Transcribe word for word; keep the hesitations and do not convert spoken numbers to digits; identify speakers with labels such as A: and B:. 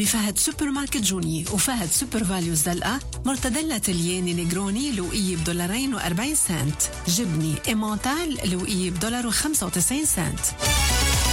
A: بفهد سوبر ماركت جوني وفهد سوبر فاليو زلقة. مرتدلة الياني نيجروني لوقية بدولارين وأربعين سنت. جبني إيمونتال لوقية بدولار وخمسة وتسعين سنت.